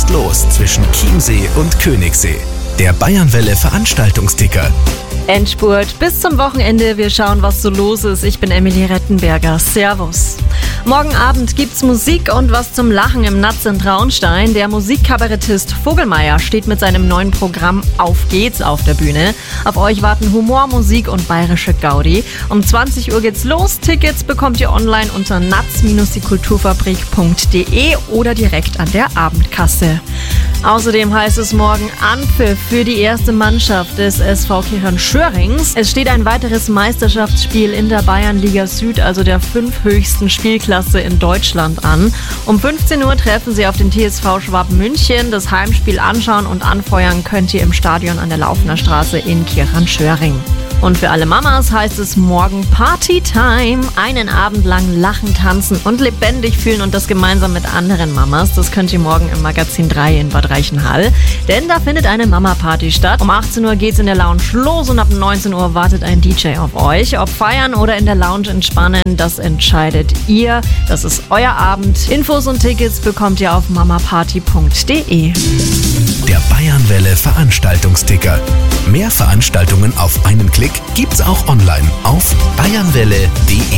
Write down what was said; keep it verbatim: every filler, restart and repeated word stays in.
jetzt los zwischen Chiemsee und Königssee. Der Bayernwelle Veranstaltungsticker. Endspurt bis zum Wochenende. Wir schauen, was so los ist. Ich bin Emilie Rettenberger. Servus. Morgen Abend gibt's Musik und was zum Lachen im Natz in Traunstein. Der Musikkabarettist Vogelmeier steht mit seinem neuen Programm Auf geht's auf der Bühne. Auf euch warten Humor, Musik und bayerische Gaudi. Um zwanzig Uhr geht's los. Tickets bekommt ihr online unter natz die kulturfabrik punkt de oder direkt an der Abendkasse. Außerdem heißt es morgen Anpfiff für die erste Mannschaft des S V Kirchhörn-Schörings. Es steht ein weiteres Meisterschaftsspiel in der Bayernliga Süd, also der fünfthöchsten Spielklasse in Deutschland, an. Um fünfzehn Uhr treffen sie auf den T S V Schwabmünchen. Das Heimspiel anschauen und anfeuern könnt ihr im Stadion an der Laufener Straße in Kirchhörn-Schöring. Und für alle Mamas heißt es morgen Partytime. Einen Abend lang lachen, tanzen und lebendig fühlen und das gemeinsam mit anderen Mamas. Das könnt ihr morgen im Magazin drei in Bad Reichenhall. Denn da findet eine Mama-Party statt. Um achtzehn Uhr geht's in der Lounge los und ab neunzehn Uhr wartet ein D J auf euch. Ob feiern oder in der Lounge entspannen, das entscheidet ihr. Das ist euer Abend. Infos und Tickets bekommt ihr auf mamaparty punkt de. Der Bayernwelle Veranstaltungsticker. Mehr Veranstaltungen auf einen Klick gibt's auch online auf bayernwelle punkt de.